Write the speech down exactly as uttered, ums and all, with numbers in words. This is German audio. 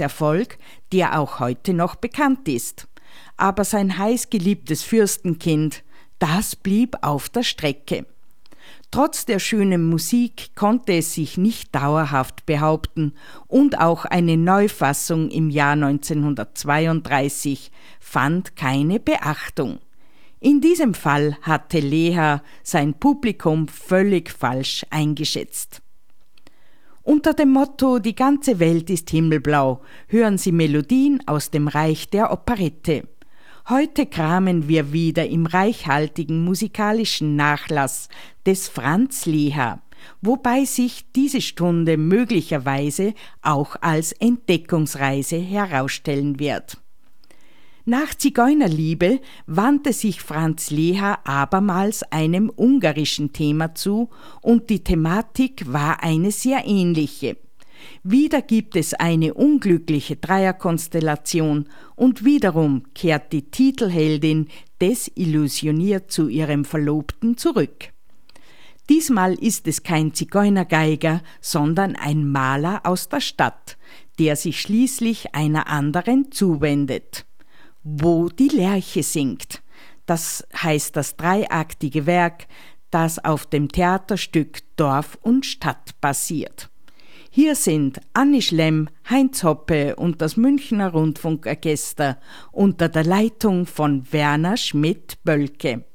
Erfolg, der auch heute noch bekannt ist. Aber sein heißgeliebtes Fürstenkind, das blieb auf der Strecke. Trotz der schönen Musik konnte es sich nicht dauerhaft behaupten und auch eine Neufassung im Jahr neunzehnhundertzweiunddreißig fand keine Beachtung. In diesem Fall hatte Leha sein Publikum völlig falsch eingeschätzt. Unter dem Motto »Die ganze Welt ist himmelblau« hören Sie Melodien aus dem Reich der Operette. Heute kramen wir wieder im reichhaltigen musikalischen Nachlass des Franz Leha, wobei sich diese Stunde möglicherweise auch als Entdeckungsreise herausstellen wird. Nach Zigeunerliebe wandte sich Franz Leha abermals einem ungarischen Thema zu und die Thematik war eine sehr ähnliche. Wieder gibt es eine unglückliche Dreierkonstellation und wiederum kehrt die Titelheldin desillusioniert zu ihrem Verlobten zurück. Diesmal ist es kein Zigeunergeiger, sondern ein Maler aus der Stadt, der sich schließlich einer anderen zuwendet. Wo die Lerche singt. Das heißt das dreiaktige Werk, das auf dem Theaterstück Dorf und Stadt basiert. Hier sind Anni Schlemm, Heinz Hoppe und das Münchner Rundfunkorchester unter der Leitung von Werner Schmidt-Bölke.